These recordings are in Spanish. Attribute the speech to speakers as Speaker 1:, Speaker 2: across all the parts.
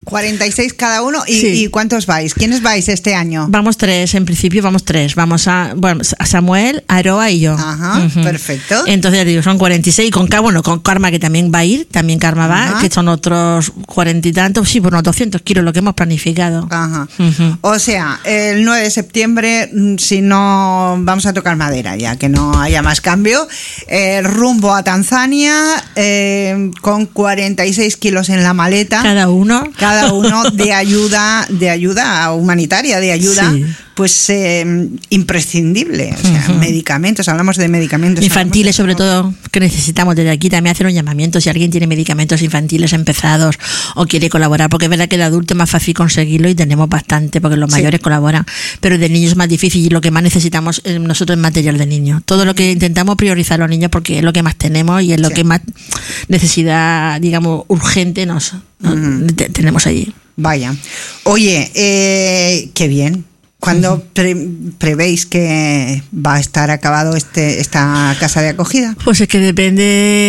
Speaker 1: 46 cada uno. ¿Y,
Speaker 2: Sí.
Speaker 1: ¿y cuántos vais? ¿Quiénes vais este año?
Speaker 2: Vamos 3, en principio vamos 3. Vamos a Samuel, Aroa y yo.
Speaker 1: Ajá, perfecto.
Speaker 2: Entonces ya te digo, son 46 con Karma que también va a ir, también Karma va,
Speaker 1: Ajá.
Speaker 2: que son otros 40 y tantos, sí, por unos 200 kilos lo que hemos planificado.
Speaker 1: Ajá. O sea, el 9 de septiembre, si no vamos a tocar madera ya, que no haya más cambio, rumbo a Tanzania con 46 kilos en la maleta.
Speaker 2: Cada uno
Speaker 1: De ayuda humanitaria, de ayuda,
Speaker 2: Sí.
Speaker 1: pues imprescindible. O sea, medicamentos, hablamos de medicamentos.
Speaker 2: infantiles sobre todo, que necesitamos desde aquí también hacer un llamamiento si alguien tiene medicamentos infantiles empezados o quiere colaborar, porque es verdad que de adulto es más fácil conseguirlo y tenemos bastante porque los
Speaker 1: Sí.
Speaker 2: mayores colaboran, pero de niños es más difícil y lo que más necesitamos nosotros es material de niños. Todo lo que intentamos priorizar a los niños porque es lo que más tenemos y es lo
Speaker 1: Sí.
Speaker 2: que más necesidad, digamos, urgente tenemos allí.
Speaker 1: Vaya. Oye, qué bien. ¿Cuándo prevéis que va a estar acabado esta casa de acogida?
Speaker 2: Pues es que depende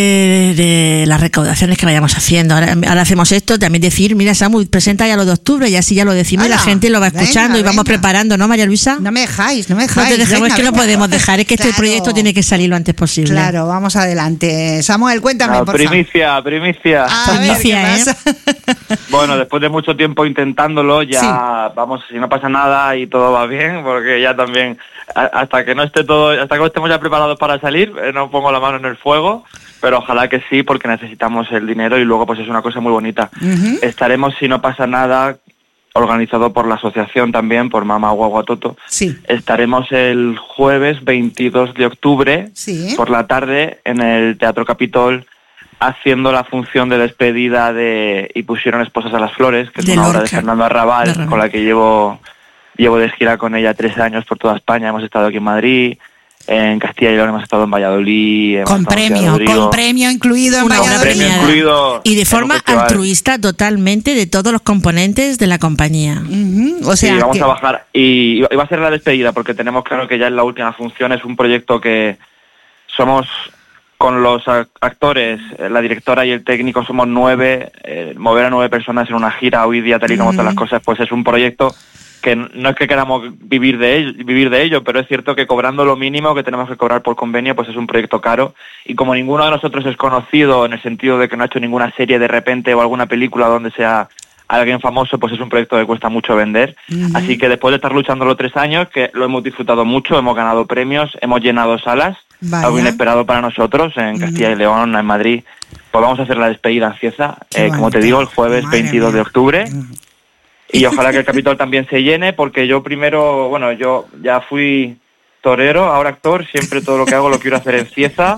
Speaker 2: de las recaudaciones que vayamos haciendo. Ahora hacemos esto, también decir, mira Samu, presenta ya lo de octubre y así ya lo decimos y la
Speaker 1: ¡Hala!
Speaker 2: gente lo va escuchando y vamos preparando, ¿no, María Luisa?
Speaker 1: No me dejáis, no me
Speaker 2: No
Speaker 1: dejáis.
Speaker 2: te dejamos,
Speaker 1: Venga,
Speaker 2: es que no
Speaker 1: venga.
Speaker 2: podemos dejar, es que este
Speaker 1: Claro.
Speaker 2: proyecto tiene que salir lo antes posible.
Speaker 1: Claro, vamos adelante. Samuel, cuéntame, por favor.
Speaker 3: Primicia.
Speaker 1: A ver,
Speaker 2: Primicia,
Speaker 1: ¿qué pasa?
Speaker 3: Bueno, después de mucho tiempo intentándolo, ya vamos, si no pasa nada y todo va bien, porque ya también, hasta que estemos ya preparados para salir, no pongo la mano en el fuego, pero ojalá que sí, porque necesitamos el dinero y luego pues es una cosa muy bonita. Estaremos, si no pasa nada, organizado por la asociación también, por Mama Guagua Toto.
Speaker 1: Sí.
Speaker 3: Estaremos el jueves 22 de octubre
Speaker 1: Sí.
Speaker 3: por la tarde en el Teatro Capitol haciendo la función de despedida Y pusieron esposas a las flores, que es
Speaker 2: De
Speaker 3: una obra de
Speaker 2: Lorca.
Speaker 3: Fernando Arrabal, con la que llevo de gira con ella 3 años por toda España. Hemos estado aquí en Madrid, en Castilla y León hemos estado en Valladolid. hemos
Speaker 1: Con
Speaker 3: estado en Ciudad
Speaker 1: premio,
Speaker 3: Rodrigo.
Speaker 1: con premio incluido en
Speaker 2: Una obra
Speaker 1: Valladolid.
Speaker 3: Premio
Speaker 2: premiada.
Speaker 3: incluido
Speaker 2: Y de
Speaker 3: en
Speaker 2: forma
Speaker 3: un festival.
Speaker 2: altruista totalmente de todos los componentes de la compañía.
Speaker 1: O sea,
Speaker 3: Sí, vamos
Speaker 1: que-
Speaker 3: a bajar y va a ser la despedida porque tenemos claro que ya es la última función. Es un proyecto que somos con los actores, la directora y el técnico, somos 9. Mover a 9 personas en una gira hoy día, tal y como están las cosas, pues es un proyecto que no es que queramos vivir de ello, pero es cierto que cobrando lo mínimo que tenemos que cobrar por convenio, pues es un proyecto caro. Y como ninguno de nosotros es conocido en el sentido de que no ha hecho ninguna serie de repente o alguna película donde sea alguien famoso, pues es un proyecto que cuesta mucho vender. Así que después de estar luchándolo 3 años, que lo hemos disfrutado mucho, hemos ganado premios, hemos llenado salas,
Speaker 1: Vaya.
Speaker 3: algo inesperado para nosotros en Castilla y León, en Madrid. Pues vamos a hacer la despedida en Cieza,
Speaker 1: Qué
Speaker 3: como te
Speaker 1: bonito.
Speaker 3: digo, el jueves
Speaker 1: Madre
Speaker 3: 22 de
Speaker 1: mía.
Speaker 3: octubre. Y ojalá que el Capitol también se llene, porque yo yo ya fui torero, ahora actor, siempre todo lo que hago lo quiero hacer en Cieza.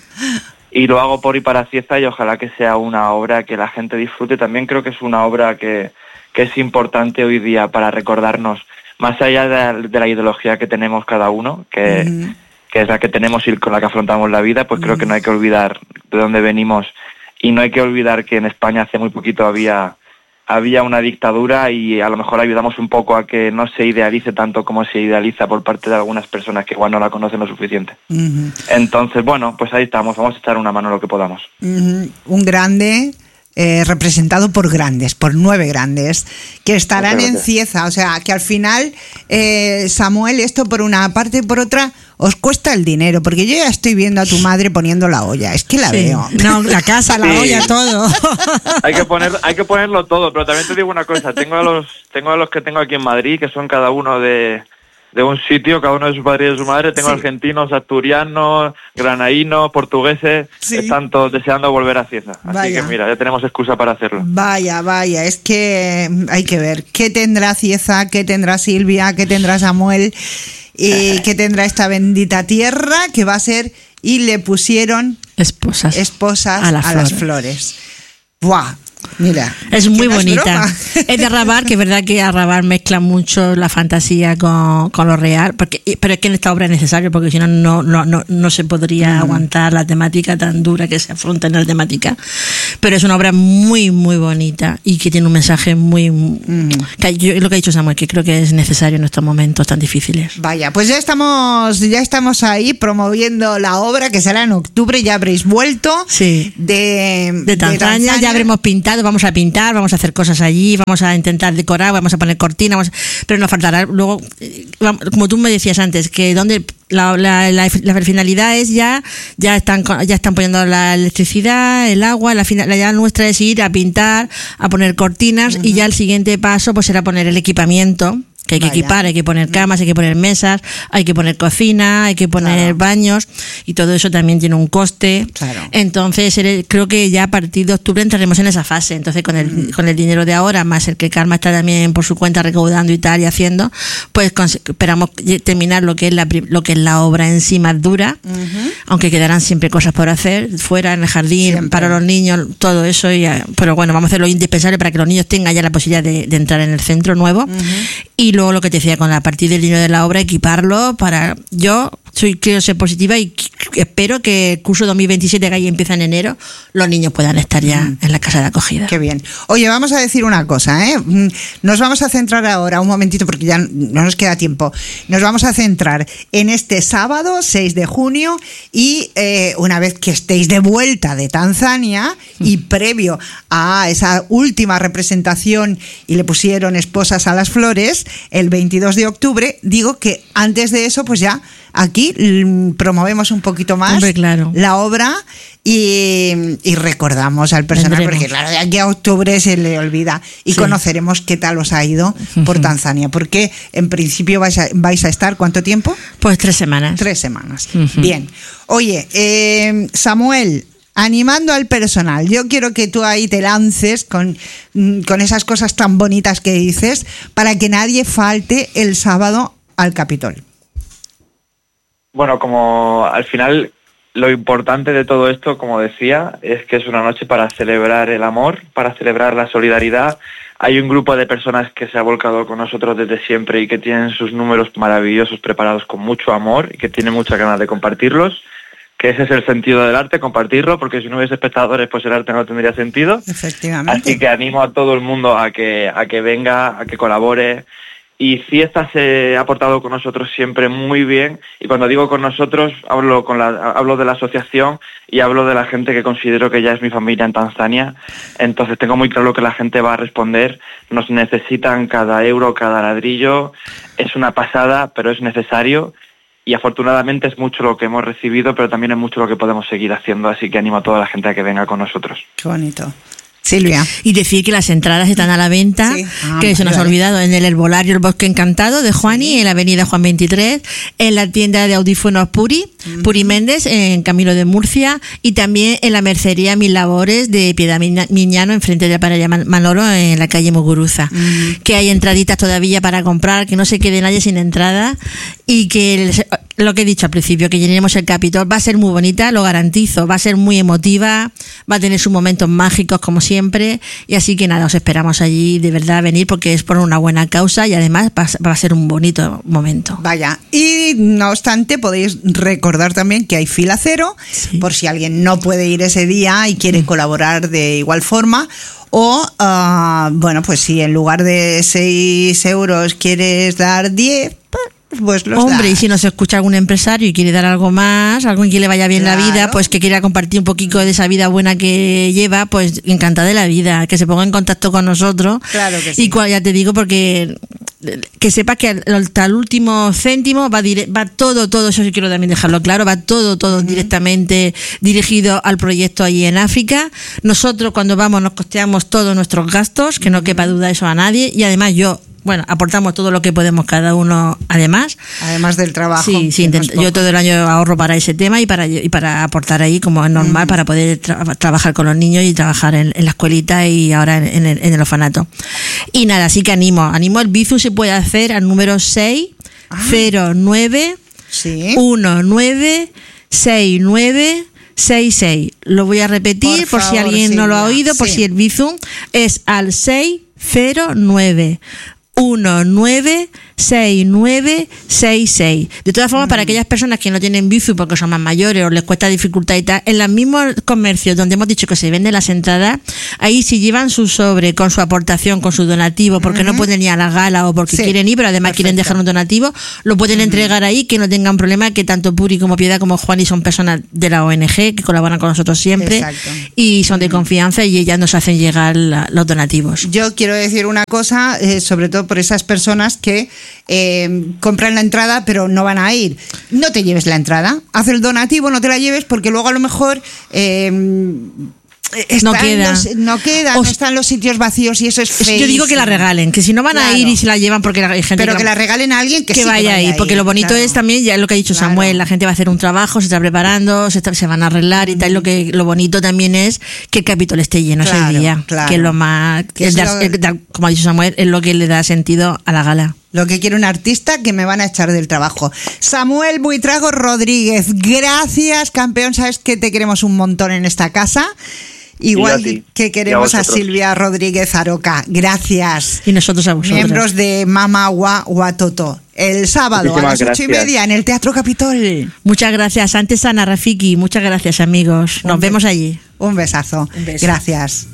Speaker 3: Y lo hago por y para Cieza y ojalá que sea una obra que la gente disfrute. También creo que es una obra que es importante hoy día para recordarnos, más allá de la ideología que tenemos cada uno, que es la que tenemos y con la que afrontamos la vida, pues creo que no hay que olvidar de dónde venimos y no hay que olvidar que en España hace muy poquito había una dictadura y a lo mejor ayudamos un poco a que no se idealice tanto como se idealiza por parte de algunas personas que igual no la conocen lo suficiente. Entonces, bueno, pues ahí estamos, vamos a echar una mano en lo que podamos.
Speaker 1: Un grande representado por 9 grandes que estarán
Speaker 3: Muchas
Speaker 1: en
Speaker 3: gracias.
Speaker 1: Cieza. O sea, que al final, Samuel, esto por una parte y por otra os cuesta el dinero, porque yo ya estoy viendo a tu madre poniendo la olla, es que la
Speaker 2: Sí.
Speaker 1: veo.
Speaker 2: No, la casa, la
Speaker 3: Sí.
Speaker 2: olla, todo.
Speaker 3: Hay que ponerlo todo, pero también te digo una cosa, tengo a los que tengo aquí en Madrid, que son cada uno de un sitio, cada uno de su padre y de su madre. Tengo
Speaker 1: Sí.
Speaker 3: argentinos, asturianos, granaínos, portugueses,
Speaker 1: Sí.
Speaker 3: están todos deseando volver a Cieza. Así
Speaker 1: Vaya.
Speaker 3: que mira, ya tenemos excusa para hacerlo.
Speaker 1: Vaya, es que hay que ver qué tendrá Cieza, qué tendrá Silvia, qué tendrá Samuel y qué tendrá esta bendita tierra que va a ser, y le pusieron
Speaker 2: Esposas
Speaker 1: a las flores. ¡Buah! Mira,
Speaker 2: es muy
Speaker 1: que no es
Speaker 2: bonita.
Speaker 1: broma.
Speaker 2: Es de Arrabal, que es verdad que Arrabal mezcla mucho la fantasía con lo real, pero es que en esta obra es necesario, porque si no, no se podría aguantar la temática tan dura que se afronta en la temática. Pero es una obra muy, muy bonita y que tiene un mensaje muy... lo que ha dicho Samuel, que creo que es necesario en estos momentos tan difíciles.
Speaker 1: Vaya, pues ya estamos ahí promoviendo la obra, que será en octubre, ya habréis vuelto
Speaker 2: Sí.
Speaker 1: de
Speaker 2: De Tanzania ya habremos pintado, vamos a pintar, vamos a hacer cosas allí. vamos a intentar decorar, vamos a poner cortinas, pero nos faltará luego, como tú me decías antes, que donde la finalidad es ya están poniendo la electricidad, el agua, la finalidad nuestra es ir a pintar, a poner cortinas, y ya el siguiente paso pues será poner el equipamiento que hay que equipar, hay que poner camas, hay que poner mesas, hay que poner cocina, hay que poner baños, y todo eso también tiene un coste. Entonces creo que ya a partir de octubre entraremos en esa fase. Entonces con el dinero de ahora, más el que Karma está también por su cuenta recaudando y tal y haciendo, pues esperamos terminar lo que es la obra en sí más dura, aunque quedarán siempre cosas por hacer fuera, en el jardín, siempre, para los niños, todo eso, pero bueno, vamos a hacer lo indispensable para que los niños tengan ya la posibilidad de entrar en el centro nuevo. Y luego lo que te decía, con a partir del dinero de la obra, equiparlo para... Yo quiero ser positiva y espero que el curso 2027, que ahí empieza en enero, los niños puedan estar ya en la casa de acogida.
Speaker 1: Qué bien. Oye, vamos a decir una cosa, ¿eh? Nos vamos a centrar ahora un momentito, porque ya no nos queda tiempo. Nos vamos a centrar en este sábado, 6 de junio, y una vez que estéis de vuelta de Tanzania y previo a esa última representación y le pusieron esposas a las flores, el 22 de octubre, digo que antes de eso, pues ya aquí promovemos un poquito más la obra y recordamos al personal, porque claro, de aquí a octubre se le olvida, y conoceremos qué tal os ha ido por Tanzania, porque en principio vais a estar, ¿cuánto tiempo?
Speaker 2: Pues 3 semanas.
Speaker 1: 3 semanas. Bien. Oye, Samuel, animando al personal, yo quiero que tú ahí te lances con esas cosas tan bonitas que dices, para que nadie falte el sábado al Capitol.
Speaker 3: Bueno, como al final lo importante de todo esto, como decía, es que es una noche para celebrar el amor, para celebrar la solidaridad. Hay un grupo de personas que se ha volcado con nosotros desde siempre y que tienen sus números maravillosos preparados con mucho amor y que tienen muchas ganas de compartirlos, que ese es el sentido del arte, compartirlo, porque si no hubiese espectadores, pues el arte no tendría sentido.
Speaker 1: Efectivamente.
Speaker 3: Así que animo a todo el mundo a que venga, a que colabore. Y Fiesta se ha portado con nosotros siempre muy bien, y cuando digo con nosotros hablo de la asociación y hablo de la gente que considero que ya es mi familia en Tanzania. Entonces tengo muy claro que la gente va a responder. Nos necesitan cada euro, cada ladrillo. Es una pasada, pero es necesario, y afortunadamente es mucho lo que hemos recibido, pero también es mucho lo que podemos seguir haciendo, así que animo a toda la gente a que venga con nosotros.
Speaker 1: Qué bonito. Silvia.
Speaker 2: Y decir que las entradas están a la venta, que se nos ha olvidado, en el Herbolario El Bosque Encantado de Juani, en la avenida Juan 23, en la tienda de audífonos Puri Méndez, en Camino de Murcia, y también en la mercería Mil Labores de Piedad Miñano, enfrente de Paralla Manolo, en la calle Muguruza. Que hay entraditas todavía para comprar, que no se quede nadie sin entrada, y que lo que he dicho al principio, que llenemos el Capitol. Va a ser muy bonita, lo garantizo, va a ser muy emotiva, va a tener sus momentos mágicos como siempre, y así que nada, os esperamos allí, de verdad, venir, porque es por una buena causa y además va a ser un bonito momento.
Speaker 1: Vaya, y no obstante podéis recordar también que hay fila cero, por si alguien no puede ir ese día y quiere colaborar de igual forma. O, bueno, pues si en lugar de 6 euros quieres dar 10, pues los
Speaker 2: hombre,
Speaker 1: das.
Speaker 2: Y si nos escucha algún empresario y quiere dar algo más, alguien que le vaya bien la vida, pues que quiera compartir un poquito de esa vida buena que lleva, pues encantada de la vida, que se ponga en contacto con nosotros.
Speaker 1: Claro que sí.
Speaker 2: Y ya te digo, porque que sepas que hasta el último céntimo va todo, eso sí quiero también dejarlo claro, va todo directamente dirigido al proyecto allí en África. Nosotros cuando vamos nos costeamos todos nuestros gastos, que no quepa duda eso a nadie, y además aportamos todo lo que podemos cada uno, además
Speaker 1: del trabajo.
Speaker 2: Sí, yo todo el año ahorro para ese tema y para aportar ahí, como es normal, para poder trabajar con los niños y trabajar en la escuelita y ahora en el orfanato. Y nada, así que animo, el Bizum se puede hacer al número 609 196966. Lo voy a repetir por si alguien no lo ha oído, por si el Bizum es al 609 196966. De todas formas, para aquellas personas que no tienen Bizum porque son más mayores o les cuesta dificultad y tal, en los mismos comercios donde hemos dicho que se venden las entradas, ahí si llevan su sobre con su aportación, con su donativo, porque no pueden ir a la gala o porque quieren ir, pero además quieren dejar un donativo, lo pueden entregar ahí, que no tengan problema, que tanto Puri como Piedad como Juani son personas de la ONG que colaboran con nosotros siempre. Exacto. Y son de confianza y ellas nos hacen llegar los donativos.
Speaker 1: Yo quiero decir una cosa, sobre todo por esas personas que compran la entrada pero no van a ir. No te lleves la entrada, haz el donativo, no te la lleves porque luego a lo mejor
Speaker 2: no
Speaker 1: están los sitios vacíos y eso es feísimo.
Speaker 2: Yo digo que la regalen, que si no van a ir y se la llevan porque hay gente
Speaker 1: pero que la regalen a alguien que
Speaker 2: vaya a ir, porque lo bonito es también, ya lo que ha dicho Samuel, la gente va a hacer un trabajo, se está preparando, se van a arreglar y tal, lo bonito también es que el Capitol esté lleno ese día, que es lo más, como ha dicho Samuel, es lo que le da sentido a la gala.
Speaker 1: Lo que quiere un artista, que me van a echar del trabajo. Samuel Buitrago Rodríguez, gracias, campeón, sabes que te queremos un montón en esta casa. Igual que queremos a Silvia Rodríguez Aroca. Gracias.
Speaker 2: Y nosotros a vosotros.
Speaker 1: Miembros de Mama Watoto. El sábado a las 8:30 en el Teatro Capitol.
Speaker 2: Muchas gracias. Antes Ana Rafiki. Muchas gracias, amigos. Nos vemos allí.
Speaker 1: Un besazo. Gracias.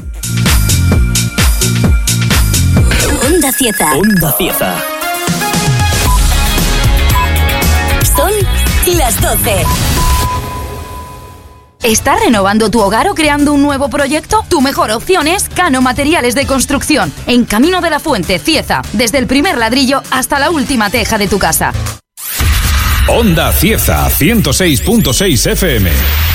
Speaker 4: Onda Cieza.
Speaker 5: Onda Cieza.
Speaker 4: Son las 12. ¿Estás renovando tu hogar o creando un nuevo proyecto? Tu mejor opción es Cano Materiales de Construcción, en Camino de la Fuente, Cieza, desde el primer ladrillo hasta la última teja de tu casa.
Speaker 6: Onda Cieza, 106.6 FM.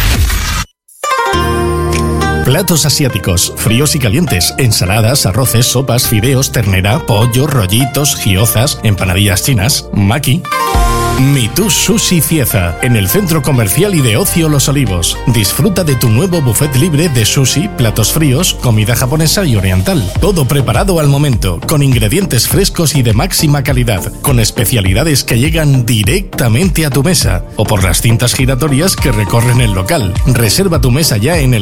Speaker 7: Platos asiáticos, fríos y calientes, ensaladas, arroces, sopas, fideos, ternera, pollo, rollitos, gyozas, empanadillas chinas, maki. Mitú Sushi Cieza, en el Centro Comercial y de Ocio Los Olivos. Disfruta de tu nuevo buffet libre de sushi, platos fríos, comida japonesa y oriental. Todo preparado al momento, con ingredientes frescos y de máxima calidad, con especialidades que llegan directamente a tu mesa o por las cintas giratorias que recorren el local. Reserva tu mesa ya en el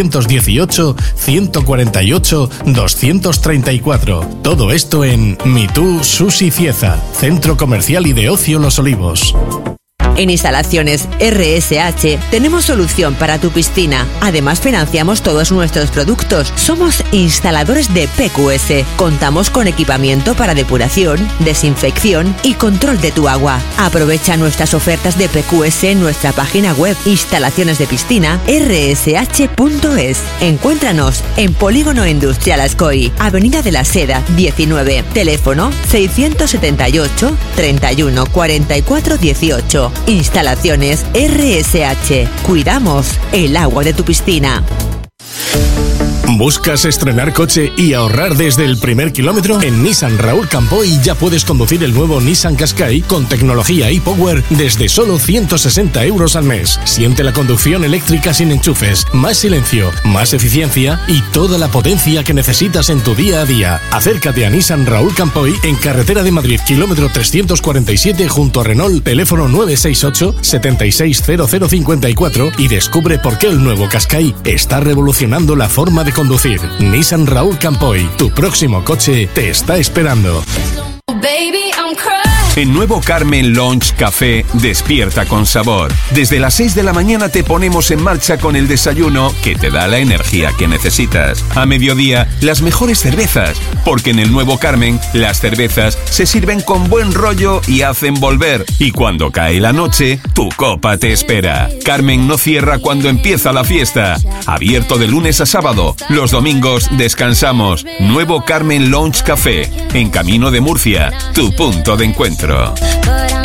Speaker 7: 618-148-234. Todo esto en Mitú Sushi Cieza, Centro Comercial y de Ocio Los Olivos.
Speaker 8: En Instalaciones RSH tenemos solución para tu piscina. Además, financiamos todos nuestros productos. Somos instaladores de PQS. Contamos con equipamiento para depuración, desinfección y control de tu agua. Aprovecha nuestras ofertas de PQS en nuestra página web instalaciones de piscina rsh.es. Encuéntranos en Polígono Industrial Ascoy, Avenida de la Seda 19. Teléfono 678 31 44 18. Instalaciones RSH. Cuidamos el agua de tu piscina.
Speaker 7: ¿Buscas estrenar coche y ahorrar desde el primer kilómetro? En Nissan Raúl Campoy ya puedes conducir el nuevo Nissan Qashqai con tecnología e-Power desde solo 160 euros al mes. Siente la conducción eléctrica sin enchufes, más silencio, más eficiencia y toda la potencia que necesitas en tu día a día. Acércate a Nissan Raúl Campoy en Carretera de Madrid, kilómetro 347 junto a Renault, teléfono 968 760054 y descubre por qué el nuevo Qashqai está revolucionando la forma de conducir. Nissan Raúl Campoy, tu próximo coche te está esperando.
Speaker 9: En Nuevo Carmen Lounge Café, despierta con sabor. Desde las 6 de la mañana te ponemos en marcha con el desayuno que te da la energía que necesitas. A mediodía, las mejores cervezas, porque en el Nuevo Carmen las cervezas se sirven con buen rollo y hacen volver. Y cuando cae la noche, tu copa te espera. Carmen no cierra cuando empieza la fiesta. Abierto de lunes a sábado. Los domingos descansamos. Nuevo Carmen Lounge Café, en Camino de Murcia, tu punto de encuentro.